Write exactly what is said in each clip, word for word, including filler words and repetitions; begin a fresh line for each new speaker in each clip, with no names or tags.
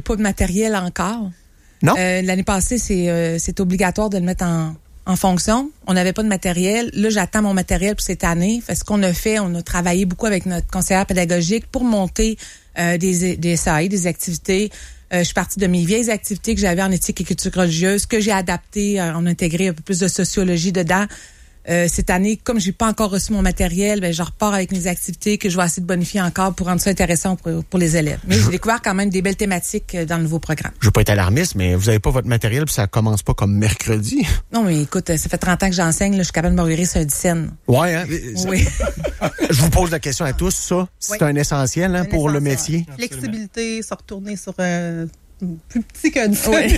pas de matériel encore.
Non?
Euh, l'année passée, c'est, euh, c'est obligatoire de le mettre en, en fonction. On n'avait pas de matériel. Là, j'attends mon matériel pour cette année. Fait ce qu'on a fait, on a travaillé beaucoup avec notre conseillère pédagogique pour monter euh, des, des S A I, des activités. Euh, je suis partie de mes vieilles activités que j'avais en éthique et culture religieuse, que j'ai adaptées, euh, on a intégré un peu plus de sociologie dedans. Euh, cette année, comme j'ai pas encore reçu mon matériel, ben je repars avec mes activités que je vais essayer de bonifier encore pour rendre ça intéressant pour, pour les élèves. Mais je... j'ai découvert quand même des belles thématiques dans le nouveau programme.
Je veux pas être alarmiste, mais vous avez pas votre matériel puis ça commence pas comme mercredi.
Non, mais écoute, ça fait trente ans que j'enseigne, là, je suis capable de m'ouvrir sur un dix-scène.
Ouais, hein?
Oui.
Je vous pose la question à tous, ça, c'est oui. un essentiel hein, un pour essentiel. Le métier.
Flexibilité, se retourner sur euh, plus petit qu'une feuille.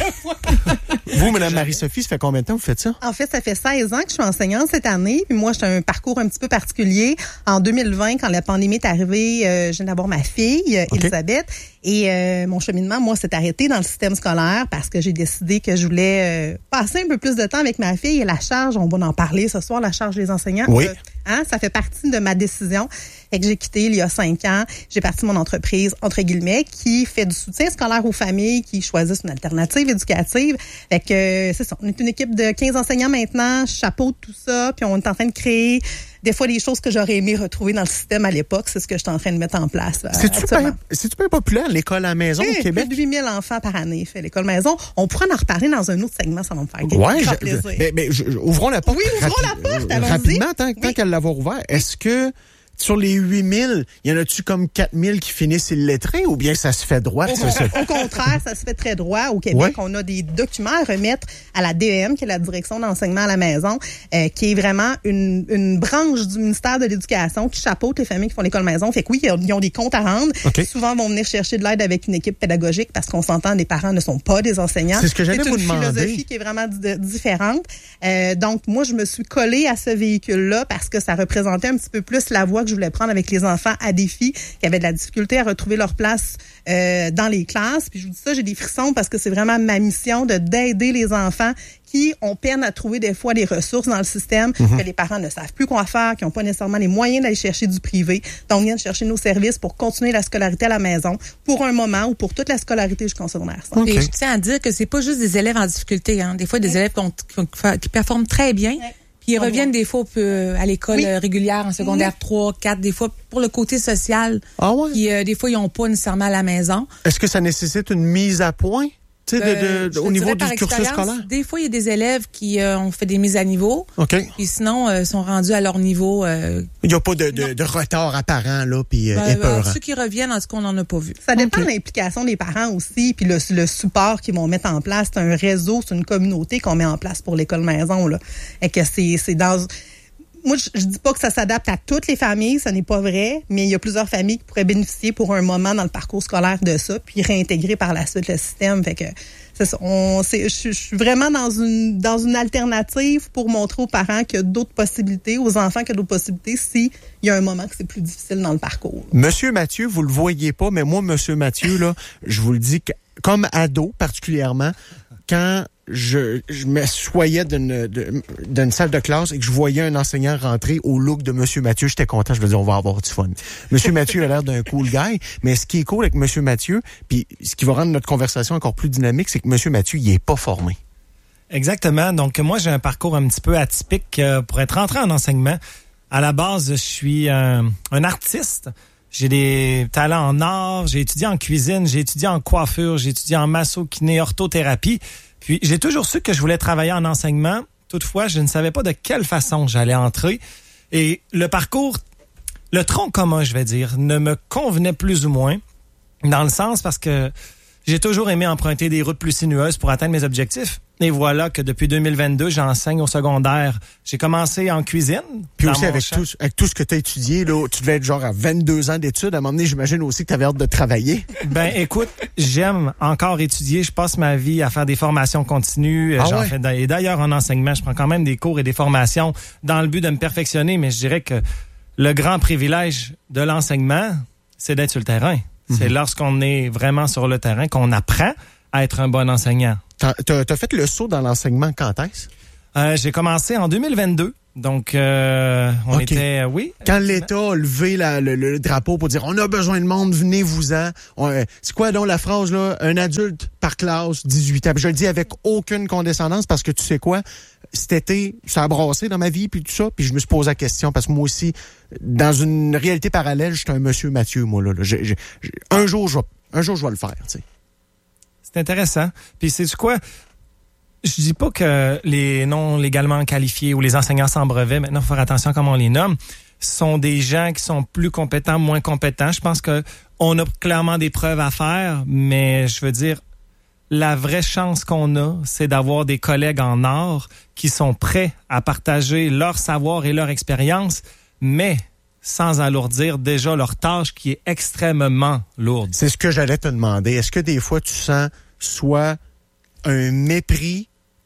Vous, Mme Marie-Sophie, ça fait combien de temps que vous faites ça?
En fait, ça fait seize ans que je suis enseignante cette année. Puis moi, j'ai un parcours un petit peu particulier. En deux mille vingt, quand la pandémie est arrivée, euh, je viens d'avoir ma fille, okay. Elisabeth. Et euh, mon cheminement, moi, s'est arrêté dans le système scolaire parce que j'ai décidé que je voulais euh, passer un peu plus de temps avec ma fille. Et la charge, on va en parler ce soir, la charge des enseignants.
Oui.
Euh, hein, ça fait partie de ma décision. Et que j'ai quitté il y a cinq ans. J'ai parti mon entreprise, entre guillemets, qui fait du soutien scolaire aux familles qui choisissent une alternative éducative. Fait que euh, c'est ça. On est une équipe de quinze enseignants maintenant, chapeau de tout ça, puis on est en train de créer des fois des choses que j'aurais aimé retrouver dans le système à l'époque. C'est ce que je suis en train de mettre en place. Euh,
c'est super, c'est super populaire, l'école à la maison
oui,
au Québec.
Plus de huit mille enfants par année fait l'école maison. On pourra en reparler dans un autre segment, ça va me faire grand
ouais, je,
plaisir.
Je, mais, mais je, ouvrons la porte.
Oui, ouvrons rapi- la porte, allons-y.
Rapidement, tant, tant
oui.
qu'elle l'avoir ouvert, est-ce que sur les huit mille, y en a-tu comme quatre mille qui finissent illettrés ou bien ça se fait droit?
Au,
ça, ça...
au contraire, ça se fait très droit. Au Québec, ouais. on a des documents à remettre à la D E M, qui est la Direction d'enseignement à la maison, euh, qui est vraiment une, une branche du ministère de l'Éducation qui chapeaute les familles qui font l'école maison. Fait que oui, ils ont des comptes à rendre. Okay. Souvent, ils vont venir chercher de l'aide avec une équipe pédagogique parce qu'on s'entend, les parents ne sont pas des enseignants.
C'est ce que j'allais vous demander.
C'est une philosophie qui est vraiment d- différente. Euh, donc, moi, je me suis collée à ce véhicule-là parce que ça représentait un petit peu plus la voie que je voulais prendre avec les enfants à défi, qui avaient de la difficulté à retrouver leur place euh, dans les classes. Puis je vous dis ça, j'ai des frissons parce que c'est vraiment ma mission de d'aider les enfants qui ont peine à trouver des fois des ressources dans le système, mm-hmm. que les parents ne savent plus quoi faire, qui n'ont pas nécessairement les moyens d'aller chercher du privé. Donc, on vient de chercher nos services pour continuer la scolarité à la maison pour un moment ou pour toute la scolarité jusqu'en secondaire.
Okay. Et je tiens à dire que c'est pas juste des élèves en difficulté. Hein. Des fois, des oui. élèves qui, qui, qui performent très bien. Oui. Puis ils reviennent des fois euh, à l'école oui. régulière, en secondaire oui. trois, quatre, des fois pour le côté social.
Ah ouais?
Qui, euh, des fois, ils n'ont pas nécessairement à la maison.
Est-ce que ça nécessite une mise à point? Euh, de, de, au niveau du cursus scolaire?
Des fois, il y a des élèves qui euh, ont fait des mises à niveau.
OK.
Puis sinon, euh, sont rendus à leur niveau. Euh,
il n'y a pas de, de, de retard apparent, là, puis euh, ben, épeurant.
Ben, ceux qui reviennent, en tout cas, on n'en a pas vu.
Ça dépend okay. de l'implication des parents aussi, puis le, le support qu'ils vont mettre en place. C'est un réseau, c'est une communauté qu'on met en place pour l'école maison, là. Et que c'est, c'est dans... Moi, je, je dis pas que ça s'adapte à toutes les familles, ça n'est pas vrai, mais il y a plusieurs familles qui pourraient bénéficier pour un moment dans le parcours scolaire de ça, puis réintégrer par la suite le système. Fait que c'est ça. On, c'est, je, je suis vraiment dans une dans une alternative pour montrer aux parents qu'il y a d'autres possibilités, aux enfants qu'il y a d'autres possibilités, si il y a un moment que c'est plus difficile dans le parcours.
Monsieur Mathieu, vous le voyez pas, mais moi, Monsieur Mathieu, là, je vous le dis, comme ado particulièrement, quand je, je m'assoyais d'une, d'une salle de classe et que je voyais un enseignant rentrer au look de Monsieur Mathieu, j'étais content. Je me disais, on va avoir du fun. Monsieur Mathieu a l'air d'un cool guy, mais ce qui est cool avec Monsieur Mathieu, puis ce qui va rendre notre conversation encore plus dynamique, c'est que Monsieur Mathieu, il est pas formé.
Exactement. Donc, moi, j'ai un parcours un petit peu atypique euh, pour être rentré en enseignement. À la base, je suis un, un artiste. J'ai des talents en art, j'ai étudié en cuisine, j'ai étudié en coiffure, j'ai étudié en masso-kiné, orthothérapie. Puis, j'ai toujours su que je voulais travailler en enseignement. Toutefois, je ne savais pas de quelle façon j'allais entrer. Et le parcours, le tronc commun, je vais dire, ne me convenait plus ou moins. Dans le sens parce que j'ai toujours aimé emprunter des routes plus sinueuses pour atteindre mes objectifs. Et voilà que depuis deux mille vingt-deux, j'enseigne au secondaire. J'ai commencé en cuisine.
Puis aussi avec tout, avec tout ce que tu as étudié, là, tu devais être genre à vingt-deux ans d'études. À un moment donné, j'imagine aussi que tu avais hâte de travailler.
Ben écoute, j'aime encore étudier. Je passe ma vie à faire des formations continues.
Ah
J'en
ouais?
fais, et d'ailleurs, en enseignement, je prends quand même des cours et des formations dans le but de me perfectionner. Mais je dirais que le grand privilège de l'enseignement, c'est d'être sur le terrain. Mm-hmm. C'est lorsqu'on est vraiment sur le terrain qu'on apprend à être un bon enseignant.
T'as, t'as, t'as fait le saut dans l'enseignement quand est-ce?
Euh, j'ai commencé en deux mille vingt-deux. Donc, euh, on
OK.
était... Euh, oui.
Quand l'État a levé la, le, le drapeau pour dire « On a besoin de monde, venez-vous-en », c'est quoi donc la phrase, là? Un adulte par classe, dix-huit ans. Puis je le dis avec aucune condescendance parce que tu sais quoi? Cet été, ça a brassé dans ma vie, puis tout ça, puis je me suis posé la question parce que moi aussi, dans une réalité parallèle, je suis un monsieur Mathieu, moi, là. là. Je, je, je, un jour, je vais, un jour, je vais le faire, tu sais.
C'est intéressant. Puis c'est quoi? Je dis pas que les non légalement qualifiés ou les enseignants sans brevet, maintenant, il faut faire attention à comment on les nomme, sont des gens qui sont plus compétents, moins compétents. Je pense que on a clairement des preuves à faire, mais je veux dire, la vraie chance qu'on a, c'est d'avoir des collègues en art qui sont prêts à partager leur savoir et leur expérience, mais sans alourdir déjà leur tâche qui est extrêmement lourde.
C'est ce que j'allais te demander. Est-ce que des fois, tu sens soit un mépris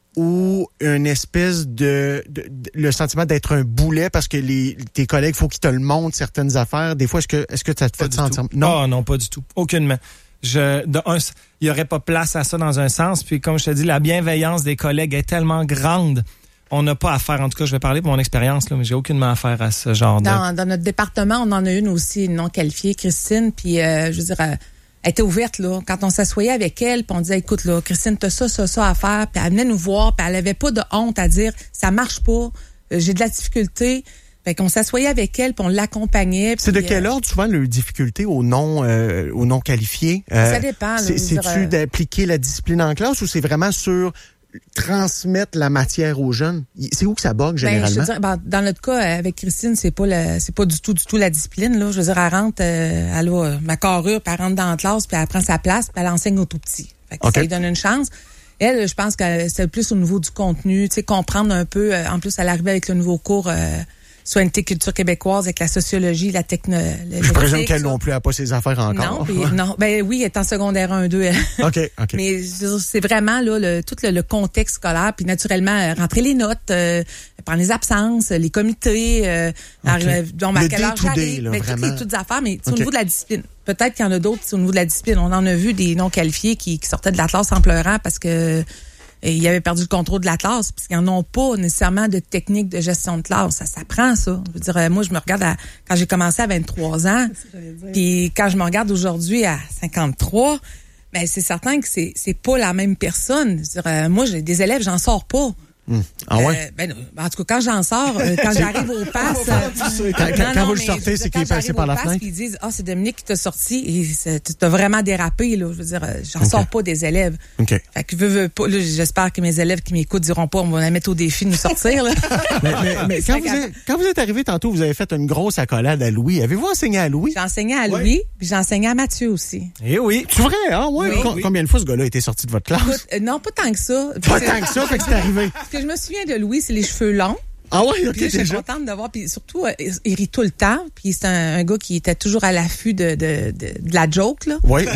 ou une espèce de, de, de le sentiment d'être un boulet parce que les tes collègues, faut qu'ils te le montrent certaines affaires. Des fois, est-ce que est-ce que ça te fait sentir
tout. Non, oh, non, pas du tout, aucunement. Je, de un, il y aurait pas place à ça dans un sens. Puis comme je te dis, la bienveillance des collègues est tellement grande. On n'a pas affaire, en tout cas, je vais parler de mon expérience, là, mais j'ai aucunement affaire à ce genre de...
Dans, dans notre département, on en a une aussi non qualifiée, Christine, puis euh, je veux dire, elle, elle était ouverte, là. Quand on s'assoyait avec elle, puis on disait, écoute, là, Christine, t'as ça, ça, ça à faire, puis elle venait nous voir, puis elle avait pas de honte à dire, ça marche pas, euh, j'ai de la difficulté. Fait qu'on s'assoyait avec elle, puis on l'accompagnait.
C'est de
puis,
quel
euh,
ordre, souvent, le difficulté aux non, euh, aux non qualifiés?
Euh, ça dépend. Là,
c'est, c'est-tu
euh...
d'appliquer la discipline en classe ou c'est vraiment sur transmettre la matière aux jeunes? C'est où que ça bug, généralement?
Ben, je veux dire, ben, dans notre cas, avec Christine, c'est pas la, c'est pas du tout, du tout la discipline, là. Je veux dire, elle rentre, euh, elle a ma carrure, puis elle rentre dans la classe, puis elle prend sa place, puis elle enseigne aux tout petits. Fait que
okay.
Ça lui donne une chance. Elle, je pense que c'est plus au niveau du contenu, tu sais, comprendre un peu. Euh, en plus, elle arrivait avec le nouveau cours, euh, Souveraineté culture québécoise avec la sociologie, la technologie.
Je présume qu'elle non plus n'a pas ses affaires encore.
Non, puis, non. Ben oui, elle est en secondaire un deux.
OK, OK.
Mais c'est vraiment là le, tout le, le contexte scolaire, puis naturellement, rentrer les notes, euh, prendre les absences, les comités, euh,
okay.
arriver, donc, à quelle heure
j'arrive,
là, ben, toutes les toutes affaires, mais okay. Au niveau de la discipline. Peut-être qu'il y en a d'autres au niveau de la discipline. On en a vu des non qualifiés qui, qui sortaient de la classe en pleurant parce que et ils avaient perdu le contrôle de la classe, puisqu'ils n'en ont pas nécessairement de technique de gestion de classe. Ça s'apprend, ça. Je veux dire, moi, je me regarde à, quand j'ai commencé à vingt-trois ans, puis quand je me regarde aujourd'hui à cinquante-trois, ben c'est certain que c'est c'est pas la même personne. Je veux dire, moi, j'ai des élèves, j'en sors pas.
Mmh. Ah ouais?
Euh, ben, en tout cas, quand j'en sors, euh, quand j'arrive au pass...
Euh, quand quand, quand vous le sortez, c'est qu'il est passé par la fenêtre?
Ils disent, ah, oh, c'est Dominique qui t'a sorti et tu t'as vraiment dérapé, là. Je veux dire, j'en okay. sors pas des élèves.
OK.
Fait que veux, veux pas, là, j'espère que mes élèves qui m'écoutent diront pas, on va la mettre au défi de nous sortir, là.
mais, mais, mais quand, vous êtes, quand vous êtes arrivé tantôt, vous avez fait une grosse accolade à Louis. Avez-vous enseigné à Louis?
J'ai enseigné à Louis, oui. Puis j'ai enseigné à Mathieu aussi.
Eh oui.
C'est vrai, hein? Ouais. Oui, Com- oui. Combien de fois ce gars-là a été sorti de votre classe?
Écoute, euh, non, pas tant que ça.
Pas tant que ça, fait que c'est arrivé.
Ce que je me souviens de Louis, c'est les cheveux longs.
Ah ouais, ok,
puis là, je suis contente de voir. Puis surtout, euh, il rit tout le temps. Puis c'est un, un gars qui était toujours à l'affût de, de, de, de la joke, là.
Oui,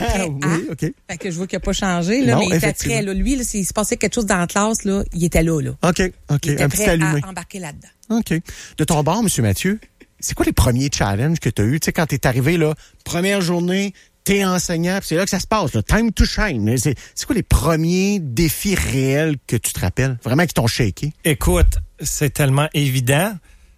oui,
ok.
Fait que je vois qu'il n'a pas changé, là. Non, mais il était prêt, là. Lui, là, s'il se passait quelque chose dans la classe, là, il était là, là.
OK, OK.
Il était
un
prêt
petit allumé.
à embarquer là-dedans.
OK. De ton bord, M. Mathieu, c'est quoi les premiers challenges que tu as eus? Tu sais, quand t'es arrivé, là, première journée, t'es enseignant, puis c'est là que ça se passe, là, time to shine. C'est, c'est quoi les premiers défis réels que tu te rappelles? Vraiment qui t'ont shaké?
Écoute, c'est tellement évident.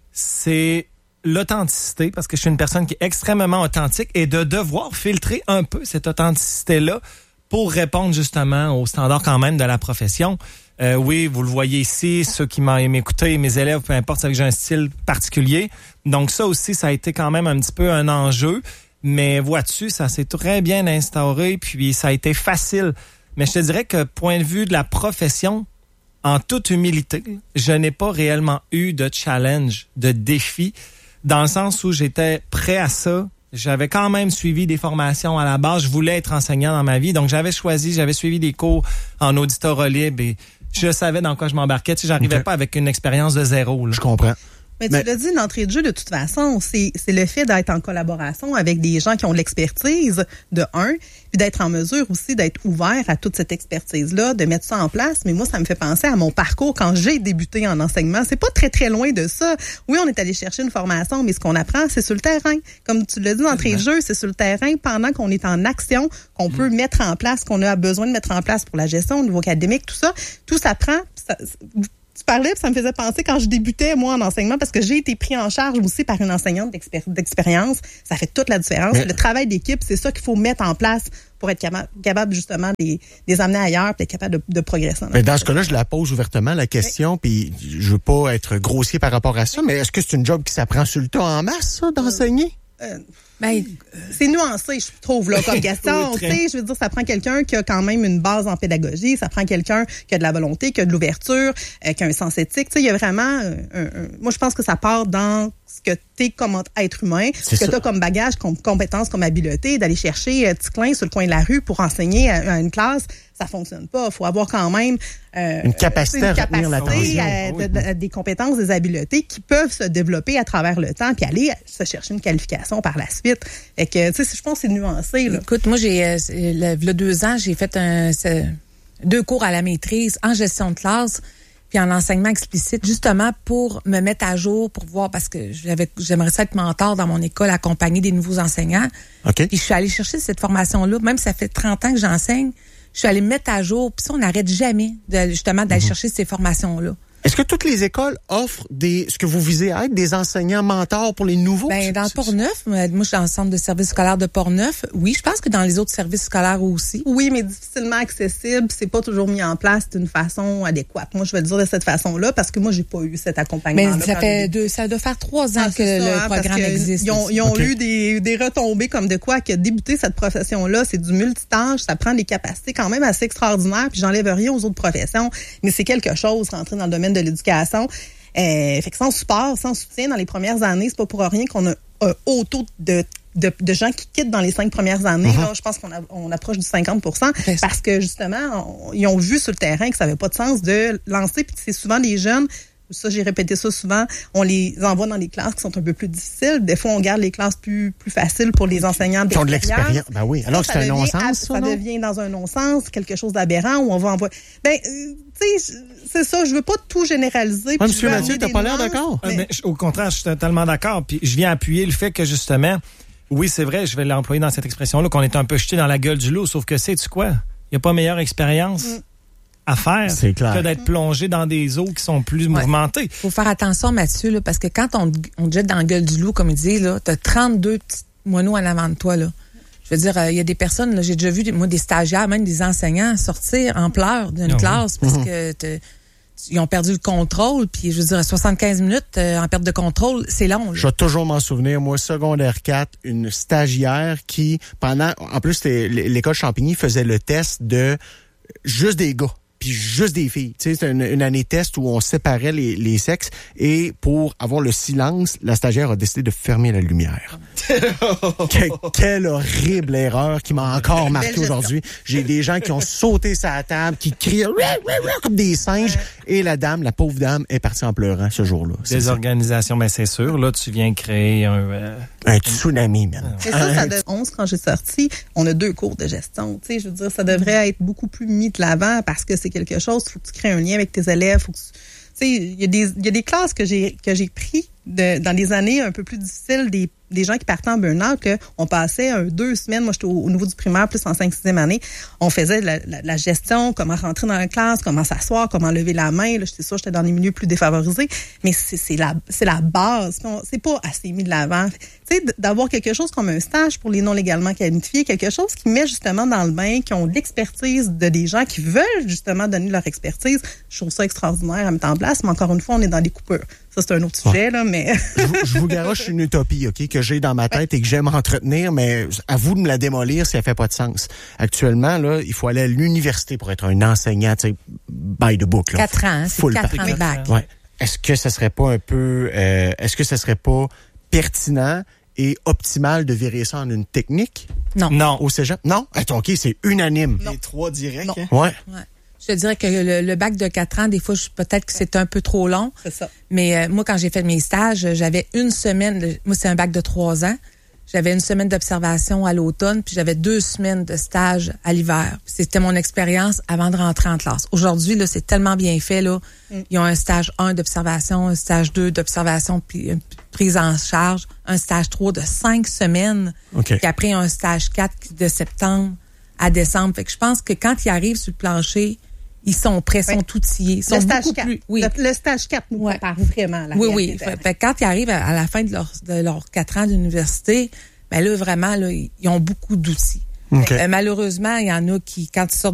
C'est l'authenticité, parce que je suis une personne qui est extrêmement authentique, et de devoir filtrer un peu cette authenticité-là pour répondre justement aux standards quand même de la profession. Euh, oui, vous le voyez ici, ceux qui m'écoutent, mes élèves, peu importe, c'est que j'ai un style particulier. Donc ça aussi, ça a été quand même un petit peu un enjeu. Mais vois-tu, ça s'est très bien instauré, puis ça a été facile. Mais je te dirais que point de vue de la profession, en toute humilité, je n'ai pas réellement eu de challenge, de défi, dans le sens où j'étais prêt à ça. J'avais quand même suivi des formations à la base. Je voulais être enseignant dans ma vie, donc j'avais choisi, j'avais suivi des cours en auditorat libre et je savais dans quoi je m'embarquais. Tu sais, j'arrivais okay. pas avec une expérience de zéro, là.
Je comprends.
Mais tu Mais... l'as dit, l'entrée de jeu, de toute façon, c'est, c'est le fait d'être en collaboration avec des gens qui ont de l'expertise, de un, puis d'être en mesure aussi d'être ouvert à toute cette expertise-là, de mettre ça en place. Mais moi, ça me fait penser à mon parcours quand j'ai débuté en enseignement. C'est pas très, très loin de ça. Oui, on est allé chercher une formation, mais ce qu'on apprend, c'est sur le terrain. Comme tu l'as dit, l'entrée de jeu, c'est sur le terrain pendant qu'on est en action, qu'on mmh. peut mettre en place, qu'on a besoin de mettre en place pour la gestion au niveau académique, tout ça. Tout s'apprend. Ça, tu parlais, ça me faisait penser quand je débutais, moi, en enseignement, parce que j'ai été pris en charge aussi par une enseignante d'expéri- d'expérience. Ça fait toute la différence. Mais le travail d'équipe, c'est ça qu'il faut mettre en place pour être capable, capable justement, de les amener ailleurs et être capable de, de progresser.
Mais dans ce cas-là, je la pose ouvertement, la question, puis je veux pas être grossier par rapport à ça, mais est-ce que c'est une job qui s'apprend sur le tas en masse, ça, d'enseigner?
Euh, ben, c'est nuancé, je trouve, là, comme question. Tu sais, je veux dire, ça prend quelqu'un qui a quand même une base en pédagogie, ça prend quelqu'un qui a de la volonté, qui a de l'ouverture, euh, qui a un sens éthique. Tu sais, il y a vraiment, un, un, moi, je pense que ça part dans ce que t'es comme être humain,
c'est
ce que
ça.
t'as comme bagage, comme compétence, comme habileté, d'aller chercher euh, petit clin sur le coin de la rue pour enseigner à, à une classe. Ça fonctionne pas. Il faut avoir quand même euh,
une capacité
une
à retenir
capacité,
l'attention.
euh, de, de, des compétences, des habiletés qui peuvent se développer à travers le temps puis aller se chercher une qualification par la suite. Fait que, tu sais, je pense que c'est nuancé. Là.
Écoute, moi, j'ai, euh, le, le deux ans, j'ai fait un, c'est, deux cours à la maîtrise en gestion de classe puis en enseignement explicite, justement pour me mettre à jour, pour voir, parce que j'avais, j'aimerais ça être mentor dans mon école, accompagner des nouveaux enseignants.
OK.
Puis je suis allée chercher cette formation-là, même si ça fait trente ans que j'enseigne, je suis allée me mettre à jour, puis ça, on n'arrête jamais de, justement d'aller mm-hmm. chercher ces formations-là.
Est-ce que toutes les écoles offrent des, ce que vous visez à être, des enseignants mentors pour les nouveaux?
Ben, dans Port-Neuf, moi, je suis dans le centre de services scolaires de Port-Neuf. Oui, je pense que dans les autres services scolaires aussi.
Oui, mais difficilement accessible. C'est pas toujours mis en place d'une façon adéquate. Moi, je vais le dire de cette façon-là parce que moi, j'ai pas eu cet accompagnement.
Mais ça fait deux, ça doit faire trois ans ah, que ça, le hein, programme que existe.
Ils ont, ils ont
okay.
eu des, des retombées comme de quoi que débuter cette profession-là, c'est du multitâche, ça prend des capacités quand même assez extraordinaires. Puis j'enlève rien aux autres professions, mais c'est quelque chose rentrer dans le domaine de l'éducation. Euh, fait que sans support, sans soutien dans les premières années, c'est pas pour rien qu'on a un haut taux de, de, de gens qui quittent dans les cinq premières années. Mm-hmm. Là, je pense qu'on a, on approche du cinquante pour cent okay. parce que justement, on, ils ont vu sur le terrain que ça n'avait pas de sens de lancer. Puis c'est souvent des jeunes. Ça, j'ai répété ça souvent. On les envoie dans des classes qui sont un peu plus difficiles. Des fois, on garde les classes plus, plus faciles pour les enseignants
qui ont de l'expérience. Ben oui. Alors,
ça,
c'est
ça
un non-sens,
ça,
ça,
ça
non?
devient dans un non-sens, quelque chose d'aberrant où on va envoyer. Ben, euh, tu sais, c'est ça. Je veux pas tout généraliser.
Ouais, Monsieur Mathieu, t'as pas l'air d'accord?
Mais... Euh, mais, au contraire, je suis totalement d'accord. Puis je viens appuyer le fait que, justement, oui, c'est vrai, je vais l'employer dans cette expression-là, qu'on est un peu jeté dans la gueule du loup. Sauf que, sais-tu quoi? Il n'y a pas meilleure expérience. Mm. à faire
c'est clair.
que d'être plongé dans des eaux qui sont plus
ouais.
mouvementées.
Il faut faire attention, Mathieu, là, parce que quand on, on te jette dans la gueule du loup, comme il dit, là, t'as trente-deux petits moineaux en avant de toi. Là. Je veux dire, il euh, y a des personnes, là, j'ai déjà vu, moi, des stagiaires, même des enseignants, sortir en pleurs d'une oh, classe oui. parce mm-hmm. que ils ont perdu le contrôle. Puis, je veux dire, soixante-quinze minutes euh, en perte de contrôle, c'est long. Là.
Je vais toujours m'en souvenir. Moi, secondaire quatre, une stagiaire qui, pendant... En plus, c'était, l'école Champigny faisait le test de juste des gars. Puis juste des filles. Tu sais, c'est une, une année test où on séparait les, les sexes et pour avoir le silence, la stagiaire a décidé de fermer la lumière. que, quelle horrible erreur qui m'a encore marqué aujourd'hui. J'ai des gens qui ont sauté sur la table, qui criaient comme des singes et la dame, la pauvre dame, est partie en pleurant ce jour-là.
Des organisations, mais c'est sûr, là, tu viens créer un... Euh,
un tsunami, même.
C'est ça, ça de onze, quand j'ai sorti, on a deux cours de gestion. Tu sais, je veux dire, ça devrait être beaucoup plus mis de l'avant parce que c'est quelque chose, il faut que tu crées un lien avec tes élèves, faut que tu, tu sais, il y a des il y a des classes que j'ai que j'ai pris de dans des années un peu plus difficiles, des des gens qui partaient en burn-out, que on passait un, deux semaines, moi j'étais au, au niveau du primaire, plus en cinq sixième année, on faisait la, la, la gestion, comment rentrer dans la classe, comment s'asseoir, comment lever la main, là, j'étais sûre, j'étais dans les milieux plus défavorisés, mais c'est, c'est la c'est la base, c'est pas assez mis de l'avant. Tu sais, d'avoir quelque chose comme un stage pour les non légalement qualifiés, quelque chose qui met justement dans le bain, qui ont de l'expertise de des gens qui veulent justement donner leur expertise, je trouve ça extraordinaire à mettre en place, mais encore une fois, on est dans des coupures. Ça, c'est un autre sujet, ouais. là, mais...
je, vous, je vous garoche une utopie, OK, que j'ai dans ma tête ouais. et que j'aime entretenir, mais à vous de me la démolir si elle fait pas de sens. Actuellement, là, il faut aller à l'université pour être un enseignant, tu sais, by the book, là.
Quatre ans, c'est
Full
quatre ans de bac.
Ouais. Est-ce que ça serait pas un peu... Euh, est-ce que ça serait pas pertinent et optimal de virer ça en une technique?
Non.
Non. Au cégep? Non? Attends, OK, c'est unanime.
Non. Les trois directs?
Hein? Ouais.
Ouais. Je te dirais que le, le bac de quatre ans, des fois, je, peut-être que c'est un peu trop long.
C'est ça.
Mais euh, moi, quand j'ai fait mes stages, j'avais une semaine. Moi, c'est un bac de trois ans. J'avais une semaine d'observation à l'automne, puis j'avais deux semaines de stage à l'hiver. C'était mon expérience avant de rentrer en classe. Aujourd'hui, là, c'est tellement bien fait, là. Mm. Ils ont un stage un d'observation, un stage deux d'observation, puis une prise en charge, un stage trois de cinq semaines.
Okay.
Puis après, un stage quatre de septembre à décembre. Fait que je pense que quand ils arrivent sur le plancher, ils sont prêts,
Ouais.
sont outillés, ils sont
le stage
beaucoup
quatre.
plus. Oui.
Le, le stage quatre nous
Ouais.
prépare vraiment à la
Oui,
réalité.
oui. Fait, fait, quand ils arrivent à, à la fin de leurs de leurs quatre ans d'université, ben là, vraiment, là, ils ont beaucoup d'outils.
OK.
Euh, malheureusement, il y en a qui, quand ils sortent